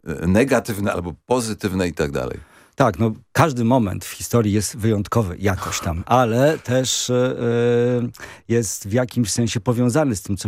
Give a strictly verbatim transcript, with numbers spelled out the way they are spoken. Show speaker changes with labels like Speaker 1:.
Speaker 1: negatywne albo pozytywne i tak dalej.
Speaker 2: Tak, no każdy moment w historii jest wyjątkowy jakoś tam, ale też y, jest w jakimś sensie powiązany z tym, co